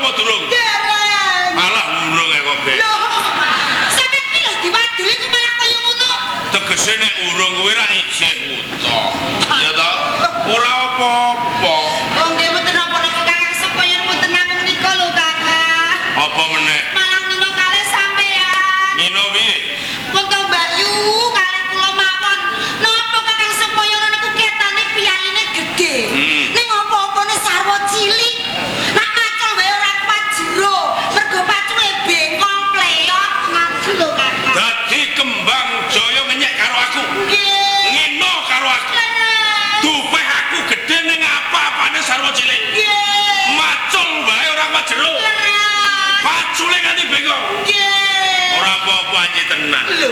apa durung? Dereng. Alah urung kok, Bek. Lho, sampeyan iki lho diwadul iku malah kaya ngono. Tegese nek urung kuwi ra ijek uta. Ya ta? Ora apa-apa. Wong nggih mboten napa-napa Kakang supaya mboten namung nika lho Kakang. Apa meneh? Malah nino kalih sampeyan. Ngino piye? Wong to Mbak Yu kalih kula mawon. Napa Kakang supaya niku ketane piyaine gedhe. Ning apa-apane sarwa cilik. Nak macul wae ora kuat jero. Mergo pacule bengkong pleyok ngaji lho Kakang. Dadi kembang Jaya ngenyek karo aku. Nggih. Ngino karo aku. Dupeh aku gedhe ning apa-apane sarwa cilik. Nggih. Macul wae ora kuat jero. Pacule nganti bengkong. Nggih. Ora apa-apa anjir tenan. Lho.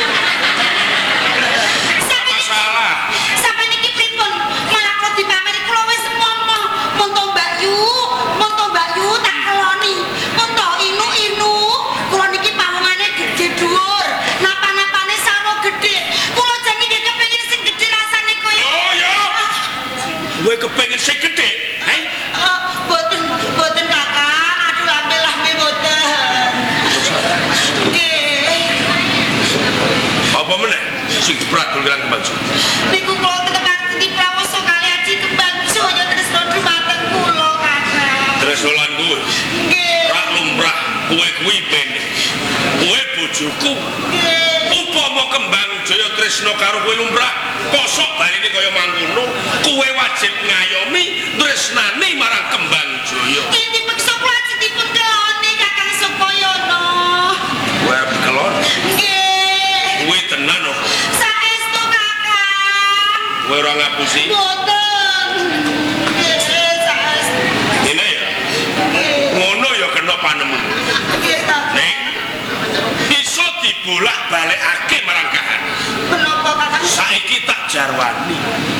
Masalah. Sampai niki pripun? Malah kok dipameri kula wis momo. Monto Mbak Yu tak keloni. Monto inu-inu. Kula niki pawongane gedhe dhuwur. Napa-napane sarwa gedhe. Kula jan niki kepengin sing gedhe rasane koyo. Yo. Kowe kepengin sing gedhe? Hei, Boten Kakang. Aduh lambe-lambe boten. Nggih. apa meneh sing dipradul kan kembang Jaya? Niku kula tetep diprawoso kali aji kembang Jaya tresno dhumateng kula Kakang. Tresolan kuwi. Nggih. Rak lumrah kowe kuwi ben. Kowe bojoku. Nggih. Upama kembang Jaya tresno karo kowe lumrah, kosok baline kaya mangkono, kowe wajib ngayomi tresnane marang kembang Jaya. Ini peksa kula dipun keloni Kakang Supoyono. Kowe kelon, Nggih. kowe tenan apa? Saestu Kakang. Kowe ora ngapusi? Boten. Nggih, saestu. Ngene ya. Ngono ya kena panemu. Nggih, Kakang. Ning iso dibolak-balikake marang kahan. Menapa Kakang? Saiki tak jarwani.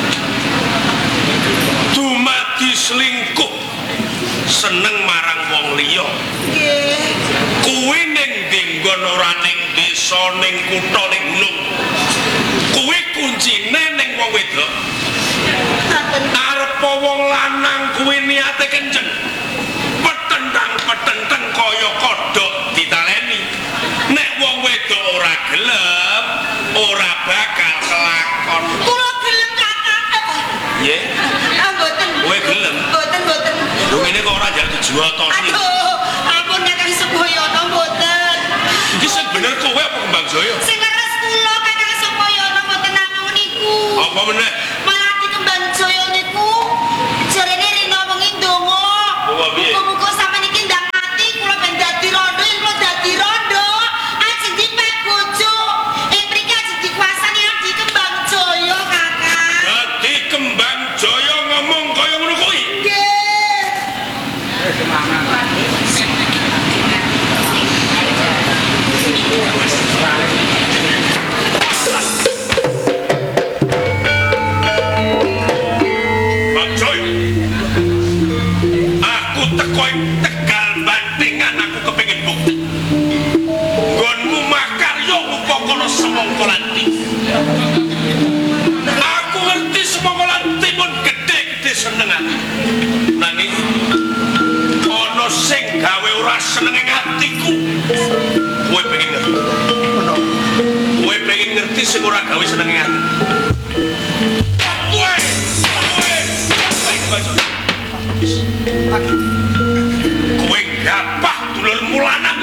Dumadi selingkuh seneng marang wong liya. Nggih. Kuwi ning dinggon ora ning desa ning kutha ning gunung. Kuwi kuncine ning wong wedok. Arep wong lanang kuwi niate kenceng. Petentang-petenteng kaya kodhok ditaleni. Nek wong wedok ora gelem, ora bakal kelakon. Kula gelem Kakang. Nggih. Mboten. Kowe gelem? Mboten. Lho ngene kok ora jaluk dijotosi. Aduh, ampun Kakang Supoyono mboten. Iki sing bener kowe apa kembang Jaya? Sing leres kula Kakang Supoyono mboten namung niku. Apa meneh? Malah di kembang Jaya niku jarene rina wengi ndonga. Apa piye? Muga-muga sampe niki ndang mati kula ben dadi rondo, yen kula dadi rondo, ajeng dipek bojo. Mriki ajeng dikuasani di kembang Jaya Kakang. Dadi kembang Jaya ngomong kaya ngono kuwi. Nggih. Bang Jaya. Aku teko Tegal bantingan aku kepengin bukti. Nggonmu makarya upakana semangka lanti. Aku ngerti semangka lanti pun gede-gede senengan. Nanging ana sing gawe ora seneng ing atiku. Kowe pengen ngerti. Kowe pengen ngerti sing ora gawe seneng ing ati. Kowe gapah dulur mulana